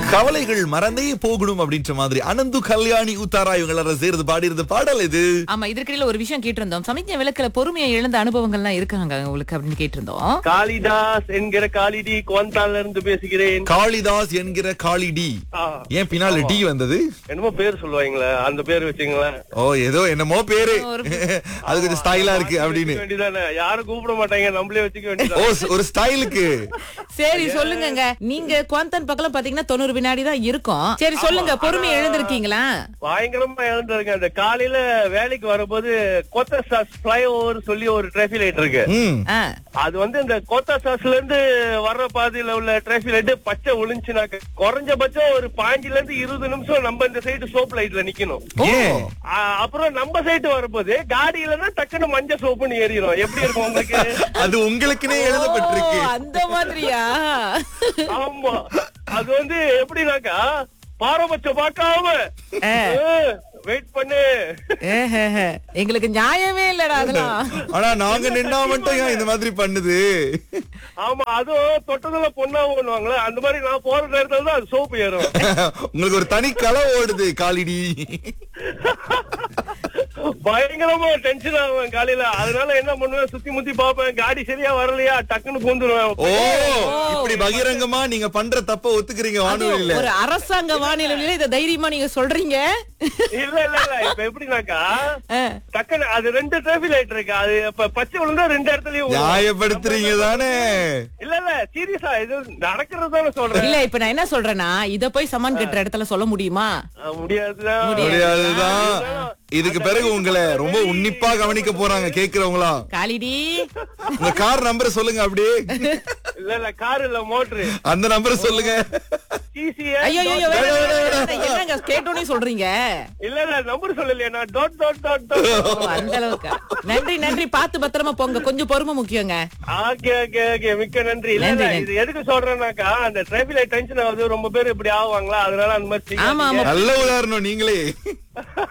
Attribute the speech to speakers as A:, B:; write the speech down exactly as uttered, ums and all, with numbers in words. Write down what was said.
A: கவலைகள் மறந்தே போகணும் அப்படின்ற மாதிரி அனந்து கல்யாணி உத்தாரா இவங்கள சேர்ந்து பாடி இருந்த பாடல் இது.
B: ஆமா, இதற்கிடையில ஒரு விஷயம் கேட்டிருந்தோம். சமீப விளக்குல பொறுமையை இழந்த அனுபவங்கள்லாம் இருக்காங்க உங்களுக்கு அப்படின்னு கேட்டிருந்தோம்.
C: காளிதாஸ் என்கிற காளிடி குவந்தான்ல இருந்து பேசுகிறேன்.
A: காளிதாஸ் என்கிற காளிடி.
C: ஆ,
A: ஏன் பின்னால டி வந்தது?
C: என்னமோ பேர் சொல்லுவாங்களே, அந்த பேர் வச்சுங்களேன்.
A: ஓ, ஏதோ என்னமோ பேரு அது கொஞ்சம் ஸ்டைலா இருக்கு அப்படின்னு.
C: வேண்டியதானே, யாரும் கூப்பிட மாட்டாங்க, நம்மளே வச்சுக்க வேண்டியது.
A: ஓ, ஒரு ஸ்டைலுக்கு.
B: சரி சொல்லுங்க, நீங்க குவாந்தான் பக்கம் பாத்தீங்கன்னா தொண்ணூறு வினாடி தான் இருக்கும். சரி சொல்லுங்க, பொறுமையை இழந்திருக்கீங்களா?
C: பயங்கரமா இழந்திருக்கேன். அந்த காலையில வேலைக்கு வரும்போது கோத்தசாஸ் பிளை ஓவர் சொல்லி ஒரு டிராபிக் லைட் இருக்கு.
B: ஆ,
C: அது வந்து இந்த கோத்தசாஸ்ல இருந்து வர்ற பாதையில உள்ள டிராபிக் லைட் பச்சை ஒளிஞ்சுனாக்க குறைஞ்சபட்சம் ஒரு பாஞ்சுல இருந்து இருபது நிமிஷம் நம்ம இந்த சைடு சோப் லைட்ல நிக்கணும்.
A: ஏன்?
C: ஆ, அப்புறம் நம்ம சைடு வரும்போது காடியிலன்னா டக்குன்னு மஞ்சள் சோப்புன்னு ஏறிடும். எப்படி இருக்கும் உங்களுக்கு?
A: அது உங்களுக்குனே எழுதப்பட்டிருக்கு.
B: ஓ, அந்த மாதிரியா?
C: ஆமா, அது வந்து எப்படினாக்கா பாரபட்சம் பார்க்காம வெயிட் பண்ணு.
B: ஏஹே, எங்களுக்கு நியாயமே இல்லடா அதெல்லாம்.
A: ஆனா நாங்க நின்னா மட்டும் ஏன் இந்த மாதிரி பண்ணுது?
C: ஆமா, அதுவும் தொட்டதுல பொண்ணா பண்ணுவாங்களே, அந்த மாதிரி நான் போற நேரத்துல தான் அது சோப்பு ஏறும்.
A: உங்களுக்கு ஒரு தனி கலை ஓடுது காலிடி.
C: பயங்கரமா டென்ஷன் ஆகும் காலையில. அதனால என்ன பண்ணுவேன், சுத்தி முத்தி பாப்பேன், காடி சரியா வரலையா டக்குன்னு பூந்துருவேன்.
A: ஓ, இப்படி பகிரங்கமா நீங்க பண்ற தப்ப ஒத்துக்கிறீங்க வானொலியில.
B: ஒரு அரசாங்க வானிலையில இத தைரியமா நீங்க சொல்றீங்க?
C: இல்ல இல்ல இல்ல, இப்ப எப்படினாக்கா டக்குன்னு அது ரெண்டு டிராபிக் லைட் இருக்கு, அது இப்ப பச்சை விழுந்தா ரெண்டு இடத்துலயும்
A: நியாயப்படுத்துறீங்க தானே?
C: இல்ல இல்ல, சீரியஸா இது நடக்கிறது தானே சொல்றேன்.
B: இல்ல, இப்ப நான் என்ன சொல்றேன்னா, இத போய் சமான் கட்டுற இடத்துல சொல்ல முடியுமா?
C: முடியாதுதான்
A: முடியாதுதான். இதுக்கு பிறகு உங்களை ரொம்ப உன்னிப்பா கவனிக்க போறாங்க கேக்குறவங்களா.
B: காலிடி,
A: உங்க கார் நம்பரை சொல்லுங்க அப்படியே.
C: இல்ல இல்ல, கார் இல்ல மோட்டரு.
A: அந்த நம்பரை சொல்லுங்க.
B: ஐயோ ஐயோ, என்னங்க கேட்டோனே சொல்றீங்க?
C: இல்ல இல்ல, நம்பர் சொல்லலையா நான்? Dot dot dot
B: dot. அந்த அளவுக்கு நன்றி நன்றி, பார்த்து பத்திரமா போங்க, கொஞ்சம் பொறுமை முக்கியங்க.
C: ஓகே ஓகே ஓகே, மிக்க நன்றி. இல்ல இல்ல, இது எதுக்கு சொல்றேன்னாக்கா அந்த டிராபிக் லைட் டென்ஷன் ஆகுது, ரொம்ப பேர் இப்படி ஆவாங்களா, அதனால அந்த மாதிரி.
B: ஆமா ஆமா,
A: நல்ல உதாரணம் நீங்களே.